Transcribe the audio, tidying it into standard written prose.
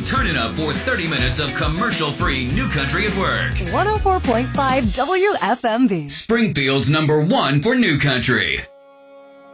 turn it up for 30 minutes of commercial-free New Country at Work. 104.5 WFMB. Springfield's #1 for New Country.